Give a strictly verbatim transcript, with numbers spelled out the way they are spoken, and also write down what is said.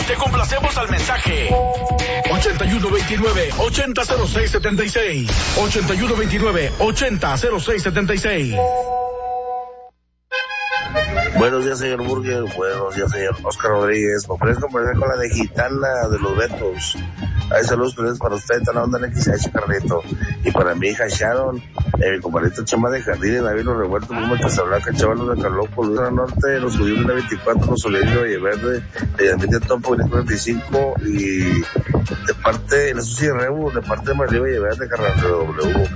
te complacemos al mensaje. ochenta y uno veintinueve, ochenta cero seis setenta y seis. ochenta y uno veintinueve, ochenta cero seis setenta y seis. Buenos días, señor Burger. Buenos días, señor Oscar Rodríguez. Me ofrezco conversar con la de Gitana de los Betos. Hay saludos para usted, toda la onda en X H Carrito. Y para mi hija Sharon, eh, mi compadrito Chema de Jardín, y David Los Revueltos, Puma Casablanca, Chavalos de Carlopo, Luis del Norte, los judíos de la veinticuatro, los Soleil de Valle Verde, de Ambiente Topo, de cuarenta y cinco, y de parte de la Sucia de Rebu, de parte de María Valle Verde, Carrera W.